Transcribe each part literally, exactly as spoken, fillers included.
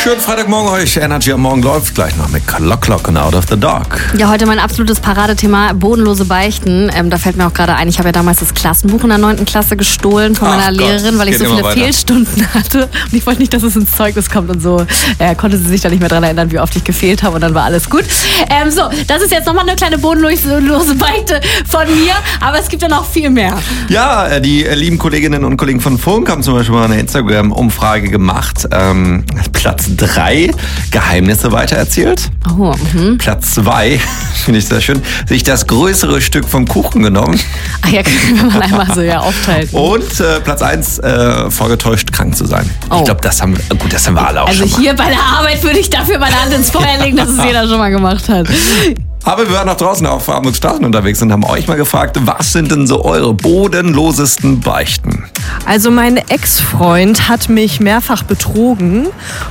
Schönen Freitagmorgen euch. Energy am Morgen läuft gleich noch mit Clock Clock und Out of the Dark. Ja, heute mein absolutes Paradethema, bodenlose Beichten. Ähm, da fällt mir auch gerade ein, ich habe ja damals das Klassenbuch in der neunten Klasse gestohlen von Ach meiner Gott, Lehrerin, weil ich so viele Fehlstunden hatte. Und ich wollte nicht, dass es ins Zeugnis kommt und so. Äh, konnte sie sich da nicht mehr dran erinnern, wie oft ich gefehlt habe und dann war alles gut. Ähm, so, das ist jetzt nochmal eine kleine bodenlose Beichte von mir, aber es gibt ja noch viel mehr. Ja, die lieben Kolleginnen und Kollegen von Funk haben zum Beispiel mal eine Instagram-Umfrage gemacht. Ähm, Platz drei, Geheimnisse weitererzählt. Oh, mhm. Platz zwei, finde ich sehr schön, sich das größere Stück vom Kuchen genommen. Ach ja, wenn man einmal so ja aufteilt. Und äh, Platz eins, äh, vorgetäuscht krank zu sein. Oh. Ich glaube, das haben wir, gut, das haben wir alle auch also schon mal. Also hier bei der Arbeit würde ich dafür meine Hand ins Feuer legen, dass es jeder schon mal gemacht hat. Aber wir waren noch draußen auf Verabendungsstraßen unterwegs und haben euch mal gefragt, was sind denn so eure bodenlosesten Beichten? Also mein Ex-Freund hat mich mehrfach betrogen.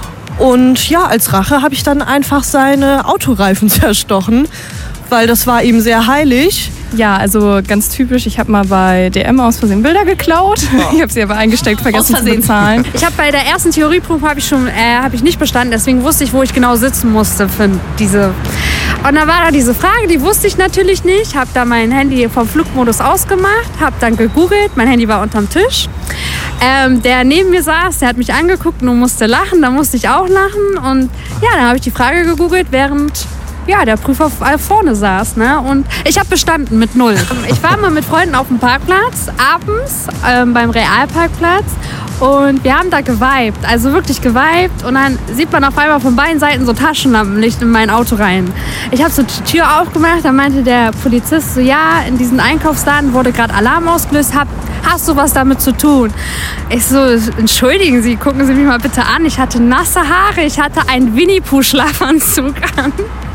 Und ja, als Rache habe ich dann einfach seine Autoreifen zerstochen, weil das war ihm sehr heilig. Ja, also ganz typisch. Ich habe mal bei D M aus Versehen Bilder geklaut. Oh. Ich habe sie aber eingesteckt, vergessen zu bezahlen. Ich habe bei der ersten Theorieprüfung habe ich schon äh, habe ich nicht bestanden, deswegen wusste ich, wo ich genau sitzen musste für diese. Und da war da diese Frage, die wusste ich natürlich nicht. Habe da mein Handy vom Flugmodus ausgemacht, habe dann gegoogelt. Mein Handy war unterm Tisch. Ähm, der neben mir saß, der hat mich angeguckt und musste lachen. Da musste ich auch lachen und ja, dann habe ich die Frage gegoogelt, während ja, der Prüfer vorne saß, ne? Und ich habe bestanden mit null. Ich war mal mit Freunden auf dem Parkplatz, abends ähm, beim Realparkplatz und wir haben da geweibt, also wirklich geweibt und dann sieht man auf einmal von beiden Seiten so Taschenlampenlicht in mein Auto rein. Ich habe so die Tür aufgemacht, da meinte der Polizist so, ja, in diesen Einkaufsladen wurde gerade Alarm ausgelöst, hab, hast du was damit zu tun? Ich so, entschuldigen Sie, gucken Sie mich mal bitte an, ich hatte nasse Haare, ich hatte einen Winnie-Pooh-Schlafanzug an.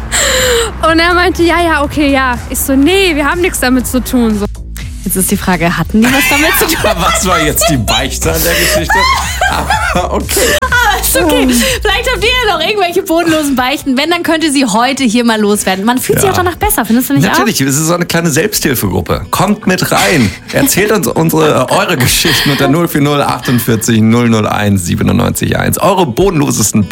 Und er meinte, ja, ja, okay, ja. Ich so, nee, wir haben nichts damit zu tun. So. Jetzt ist die Frage, hatten die was damit zu tun? Was war jetzt die Beichte an der Geschichte? Aber okay. Aber ist okay. Vielleicht habt ihr ja noch irgendwelche bodenlosen Beichten. Wenn, dann könnt ihr sie heute hier mal loswerden. Man fühlt Ja. sich auch danach besser, findest du nicht Natürlich, es ist so eine kleine Selbsthilfegruppe. Kommt mit rein. Erzählt uns unsere, eure Geschichten unter null vier null achtundvierzig null null eins siebenundneunzig eins. Eure bodenlosesten